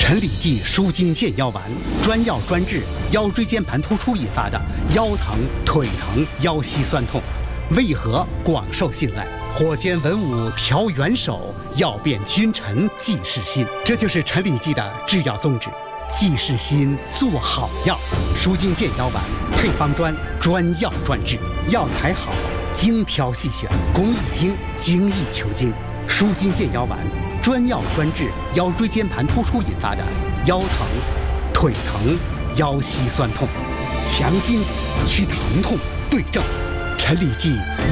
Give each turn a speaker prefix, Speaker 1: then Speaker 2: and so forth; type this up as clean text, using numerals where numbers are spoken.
Speaker 1: 陈李济舒筋健腰丸，专药专治腰椎间盘突出引发的腰疼、腿疼、腰膝酸痛，为何广受信赖？火尖文武调元首，药变君臣济世心。这就是陈李济的制药宗旨，济世心，做好药。舒筋健腰丸配方专，专药专治，药材好，精挑细选，工艺精，精益求精。舒筋健腰丸，专药专治腰椎间盘突出引发的腰疼、腿疼、腰膝酸痛，强筋去疼痛，对症。陈李济